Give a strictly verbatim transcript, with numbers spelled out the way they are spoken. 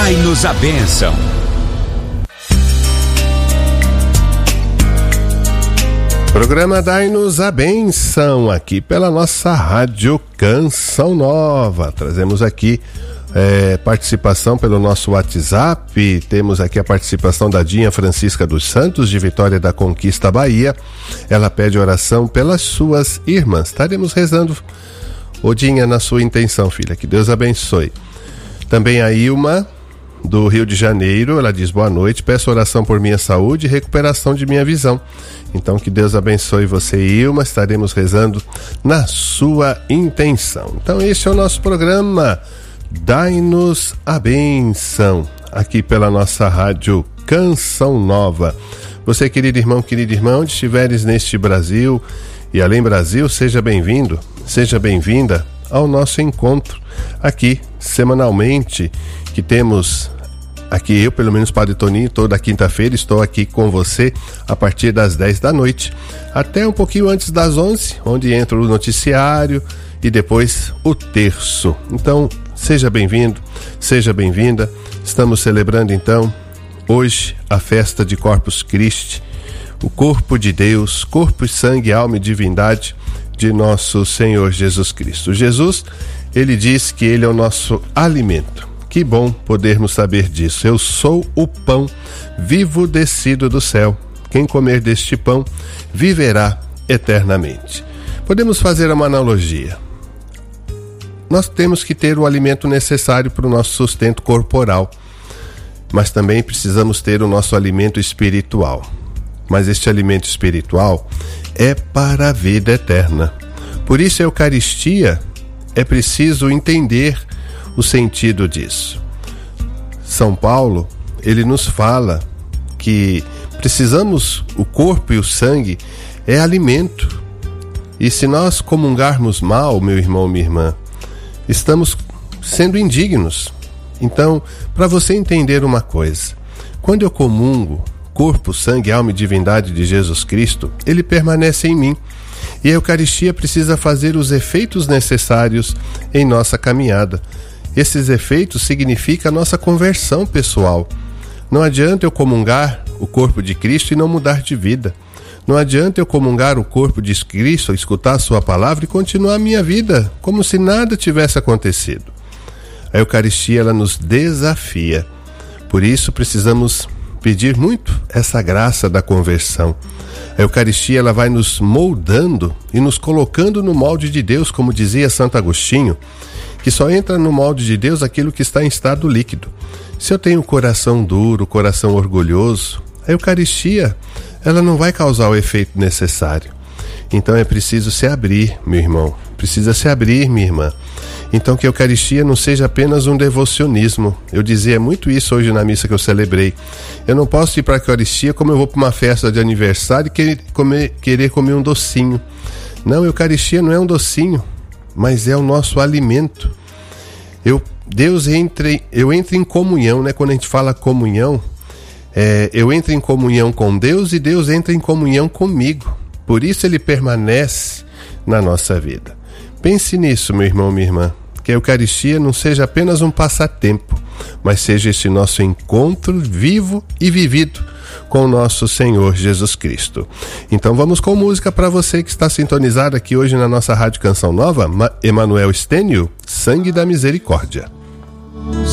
Dai-nos a bênção. Programa Dai-nos a Bênção, aqui pela nossa Rádio Canção Nova. Trazemos aqui é, participação pelo nosso WhatsApp. Temos aqui a participação da Dinha Francisca dos Santos, de Vitória da Conquista, Bahia. Ela pede oração pelas suas irmãs. Estaremos rezando, ô Dinha, na sua intenção, filha. Que Deus abençoe. Também a Ilma, do Rio de Janeiro, ela diz: boa noite, peço oração por minha saúde e recuperação de minha visão. Então que Deus abençoe você, Ilma, estaremos rezando na sua intenção. Então esse é o nosso programa Dai-nos a Bênção, aqui pela nossa Rádio Canção Nova. Você, querido irmão, querido irmão, onde estiveres neste Brasil e além Brasil, seja bem-vindo, seja bem-vinda ao nosso encontro aqui semanalmente, que temos aqui, eu pelo menos, Padre Toninho, toda quinta-feira estou aqui com você a partir das dez da noite até um pouquinho antes das onze, onde entra o noticiário e depois o terço. Então seja bem-vindo, seja bem-vinda. Estamos celebrando então hoje a festa de Corpus Christi, o corpo de Deus, corpo e sangue, alma e divindade de nosso Senhor Jesus Cristo. Jesus, ele diz que ele é o nosso alimento. Que bom podermos saber disso. Eu sou o pão vivo descido do céu. Quem comer deste pão viverá eternamente. Podemos fazer uma analogia. Nós temos que ter o alimento necessário para o nosso sustento corporal, mas também precisamos ter o nosso alimento espiritual. Mas este alimento espiritual é para a vida eterna. Por isso a Eucaristia é preciso entender o sentido disso. São Paulo, ele nos fala que precisamos, o corpo e o sangue é alimento. E se nós comungarmos mal, meu irmão, minha irmã, estamos sendo indignos. Então, para você entender uma coisa, quando eu comungo corpo, sangue, alma e divindade de Jesus Cristo, ele permanece em mim. E a Eucaristia precisa fazer os efeitos necessários em nossa caminhada. Esses efeitos significam a nossa conversão pessoal. Não adianta eu comungar o corpo de Cristo e não mudar de vida. Não adianta eu comungar o corpo de Cristo, escutar a sua palavra e continuar a minha vida como se nada tivesse acontecido. A Eucaristia, ela nos desafia. Por isso precisamos pedir muito essa graça da conversão. A Eucaristia, ela vai nos moldando e nos colocando no molde de Deus, como dizia Santo Agostinho, que só entra no molde de Deus aquilo que está em estado líquido. Se eu tenho coração duro, coração orgulhoso, a Eucaristia, ela não vai causar o efeito necessário. Então é preciso se abrir, meu irmão, precisa se abrir, minha irmã. Então que a Eucaristia não seja apenas um devocionismo. Eu dizia muito isso hoje na missa que eu celebrei. Eu não posso ir para a Eucaristia como eu vou para uma festa de aniversário e querer comer, querer comer um docinho. Não, a Eucaristia não é um docinho, mas é o nosso alimento. Eu, Deus entre, eu entro em comunhão, né? Quando a gente fala comunhão, é, eu entro em comunhão com Deus e Deus entra em comunhão comigo. Por isso ele permanece na nossa vida. Pense nisso, meu irmão, minha irmã, que a Eucaristia não seja apenas um passatempo, mas seja esse nosso encontro vivo e vivido com o nosso Senhor Jesus Cristo. Então vamos com música para você que está sintonizado aqui hoje na nossa Rádio Canção Nova. Emanuel Stênio, Sangue da Misericórdia.